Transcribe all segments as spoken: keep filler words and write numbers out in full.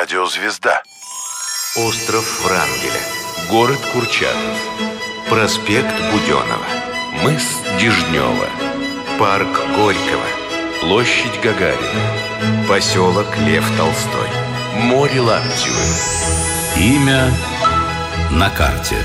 Радиозвезда. Остров Врангеля. Город Курчатов. Проспект Буденова. Мыс Дежнева. Парк Горького. Площадь Гагарина. Поселок Лев Толстой. Море Лаптевы. Имя на карте.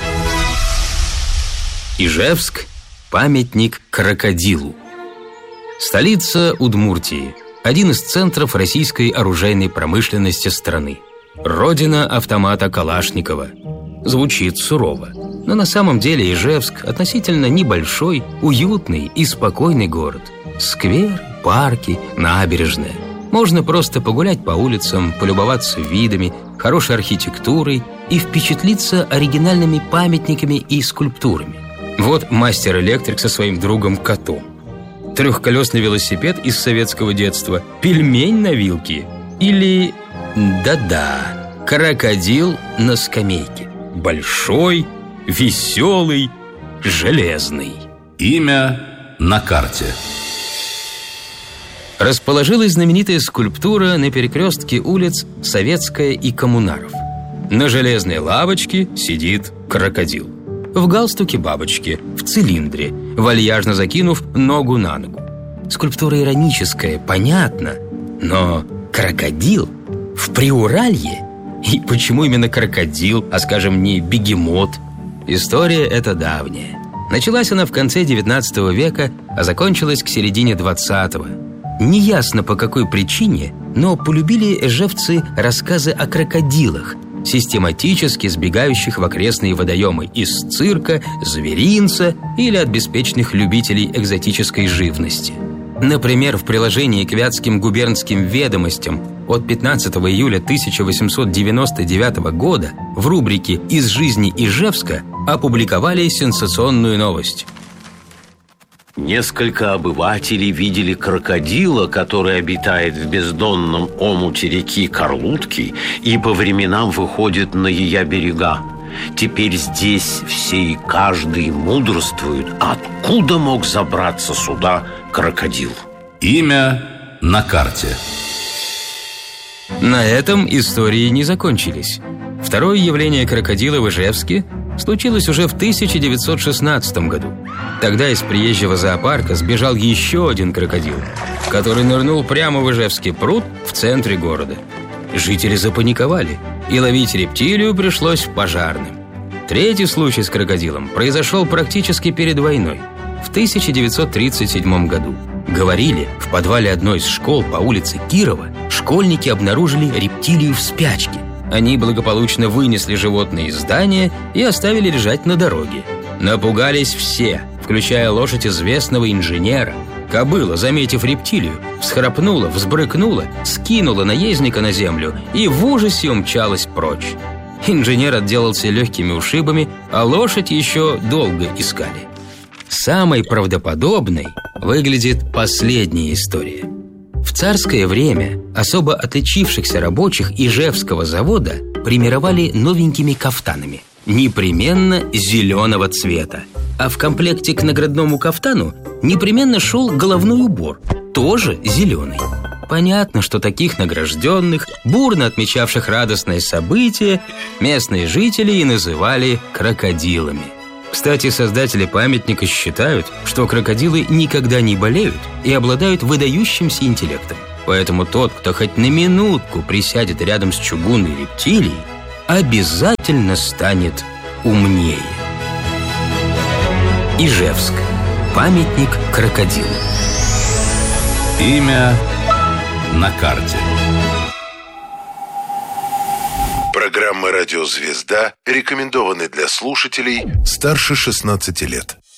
Ижевск – памятник крокодилу. Столица Удмуртии – один из центров российской оружейной промышленности страны. Родина автомата Калашникова. Звучит сурово, но на самом деле Ижевск – относительно небольшой, уютный и спокойный город. Сквер, парки, набережная. Можно просто погулять по улицам, полюбоваться видами, хорошей архитектурой и впечатлиться оригинальными памятниками и скульптурами. Вот мастер-электрик со своим другом-котом. Трехколесный велосипед из советского детства, пельмень на вилке или, да-да, крокодил на скамейке. Большой, веселый, железный. Имя на карте. Расположилась знаменитая скульптура на перекрестке улиц Советская и Коммунаров. На железной лавочке сидит крокодил. В галстуке бабочки, в цилиндре, вальяжно закинув ногу на ногу. Скульптура ироническая, понятно, но крокодил в Приуралье? И почему именно крокодил, а, скажем, не бегемот? История эта давняя. Началась она в конце девятнадцатого века, а закончилась к середине двадцатого. Неясно по какой причине, но полюбили ижевцы рассказы о крокодилах, систематически сбегающих в окрестные водоемы из цирка, зверинца или от беспечных любителей экзотической живности. Например, в приложении к Вятским губернским ведомостям от пятнадцатого июля тысяча восемьсот девяносто девятого года в рубрике «Из жизни Ижевска» опубликовали сенсационную новость. Несколько обывателей видели крокодила, который обитает в бездонном омуте реки Карлутки и по временам выходит на ее берега. Теперь здесь все и каждый мудрствуют, откуда мог забраться сюда крокодил. Имя на карте. На этом истории не закончились. Второе явление крокодила в Ижевске случилось уже в тысяча девятьсот шестнадцатом году. Тогда из приезжего зоопарка сбежал еще один крокодил, который нырнул прямо в Ижевский пруд в центре города. Жители запаниковали, и ловить рептилию пришлось пожарным. Третий случай с крокодилом произошел практически перед войной, в тысяча девятьсот тридцать седьмом году. Говорили, в подвале одной из школ по улице Кирова школьники обнаружили рептилию в спячке. Они благополучно вынесли животное из здания и оставили лежать на дороге. Напугались все, включая лошадь известного инженера. Кобыла, заметив рептилию, всхрапнула, взбрыкнула, скинула наездника на землю и в ужасе умчалась прочь. Инженер отделался легкими ушибами, а лошадь еще долго искали. Самой правдоподобной выглядит последняя история. В царское время особо отличившихся рабочих Ижевского завода премировали новенькими кафтанами, непременно зеленого цвета. А в комплекте к наградному кафтану непременно шел головной убор, тоже зеленый. Понятно, что таких награжденных, бурно отмечавших радостное событие, местные жители и называли крокодилами. Кстати, создатели памятника считают, что крокодилы никогда не болеют и обладают выдающимся интеллектом. Поэтому тот, кто хоть на минутку присядет рядом с чугунной рептилией, обязательно станет умнее. Ижевск. Памятник крокодилу. Имя на карте. Программа «Радиозвезда» рекомендованы для слушателей старше шестнадцати лет.